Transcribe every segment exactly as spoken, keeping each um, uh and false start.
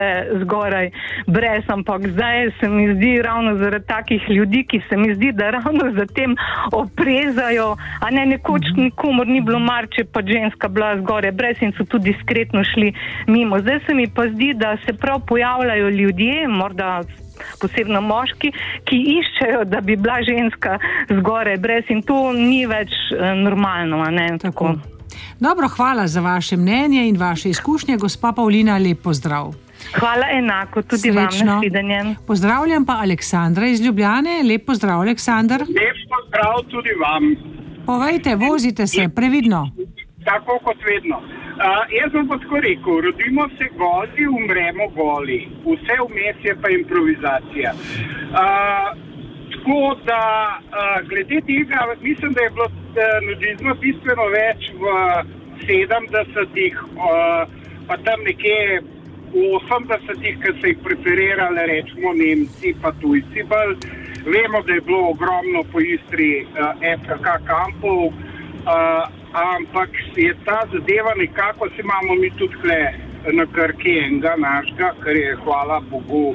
zgoraj brez, ampak zdaj se mi zdi ravno zaradi takih ljudi, ki se mi zdi, da ravno za tem oprezajo, a ne nekoč nikomor ni bilo mar, če pa ženska bila zgoraj brez in so tudi diskretno šli mimo. Zdaj se mi pa zdi, da se prav pojavljajo ljudje, morda posebno moški, ki iščejo, da bi bila ženska zgoraj brez in to ni več eh, normalno, a ne tako. Dobro, hvala za vaše mnenje in vaše izkušnje. Gospa Pavlina, lep pozdrav. Hvala enako, tudi Srečno. Vam nasvidenje. Pozdravljam pa Aleksandra iz Ljubljane. Lep pozdrav, Aleksandar. Lep pozdrav tudi vam. Povejte, vozite se, previdno. Tako kot vedno. Uh, jaz bom pa tako rekel, rodimo se goli, umremo goli. Vse vmes je pa improvizacija. Uh, tako da, uh, glede tega, mislim, da je bilo uh, nudizma bistveno več v sedemdesetih, uh, pa tam nekje v osemdesetih, ki se jih preferirali, rečemo Nemci pa tujci bolj. Vemo, da je bilo ogromno po Istri uh, F K K kampov, uh, ampak je ta zadeva nekako, se imamo mi tudi tle na Krki enega našega, kar je, hvala Bogu,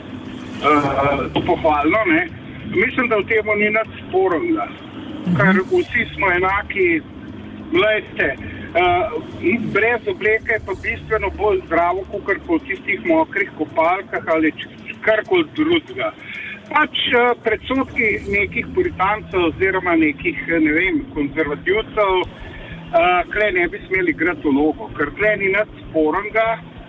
uh, pohvalno, ne. Mislim, da v temu ni nič spornega, ker vsi smo enaki, glejte, uh, brez obleke je pa bistveno bolj zdravo, kakor po tistih mokrih kopalkah ali karkoli drugega. Pač uh, predsodki nekih puritancev oziroma nekih, ne vem, konzervativcev, uh, kle ne bi smeli igrati vlogo, ker kle ni nič spornega.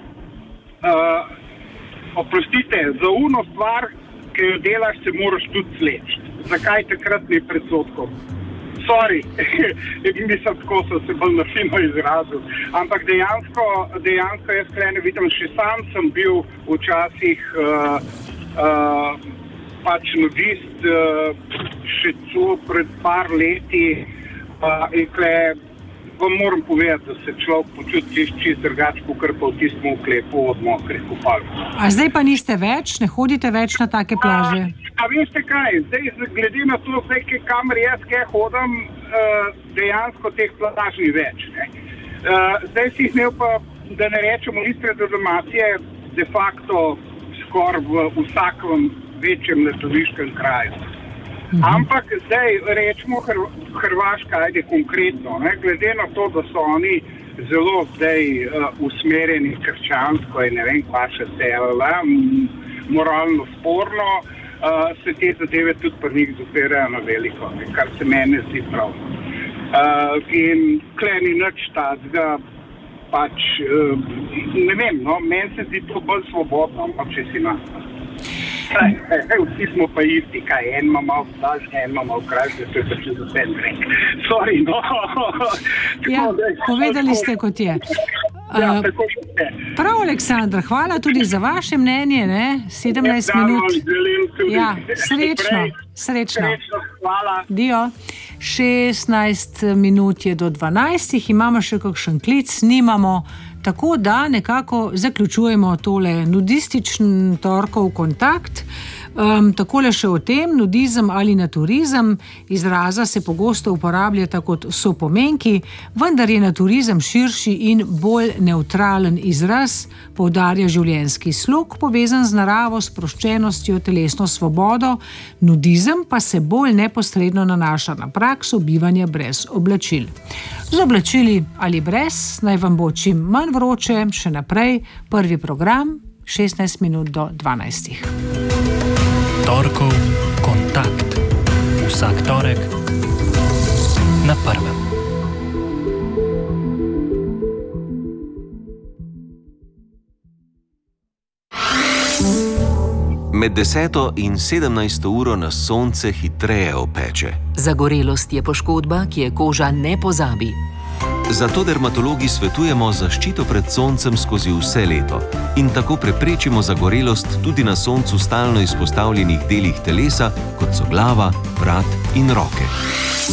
Uh, oprostite, za uno stvar, ki jo delaš, se moraš tudi sleči. Zakaj takrat ni predsodkov? Sorry, mislim, tako so se bolj na fino izrazil. Ampak dejansko, dejansko jaz kaj ne vidim, še sam sem bil včasih uh, uh, pač nudist, uh, še celo pred par leti uh, in kaj vam moram povedati, da se človek počuti čist drugače, kakor pa v tistem uklepu od mokrih kopalk. A zdaj pa niste več, ne hodite več na take plaže? A, a veste kaj, zdaj glede na to, zdaj, kamer jaz kaj hodam, uh, dejansko teh plaž ni več. Ne? Uh, zdaj si jih imel pa, da ne rečemo Istre do Dalmacije, de facto skoraj v vsakem večjem letoviškem kraju. Ampak zdaj rečemo Hr- Hrvaška, ajde konkretno, ne? Glede na to, da so oni zelo zdaj uh, usmerjeni krščansko in ne vem, kva še se m, moralno sporno, uh, se te zadeve tudi pri njih dopirajo na veliko, ne? Kar se meni zdi prav. Uh, in kle ni nič tazga, pač, uh, ne vem, no, meni se zdi to bolj svobodno, ampak če si nas. Vsi smo pa isti, kaj en ima malo daž, en ima malo krajše, to je pa če za sen rek. Sorry, no. Ja, povedali ste, kot je. Ja, tako še je. Prav, Aleksandr, hvala tudi za vaše mnenje, ne? sedemnajst minut. Ja, srečno, srečno. Srečno, hvala. Dio. šestnajst minut je do dvanajstih, imamo še kakšen klic, nimamo. Tako da nekako zaključujemo tole nudističen torkov kontakt. Um, takole še o tem, nudizem ali naturizem, izraza se pogosto uporabljata kot sopomenki, vendar je naturizem širši in bolj nevtralen izraz, poudarja življenjski slog, povezan z naravo, sproščenostjo, telesno svobodo, nudizem pa se bolj neposredno nanaša na prakso bivanja brez oblačil. Z oblačili ali brez, naj vam bo čim manj vroče, še naprej, prvi program, šestnajst minut do dvanajstih. Torkov kontakt. Vsak torek na prvem. Med deseto in sedemnajsto uro nas sonce hitreje opeče. Zagorelost je poškodba, ki je koža ne pozabi. Zato dermatologi svetujemo zaščito pred soncem skozi vse leto in tako preprečimo zagorelost tudi na soncu stalno izpostavljenih delih telesa, kot so glava, vrat in roke.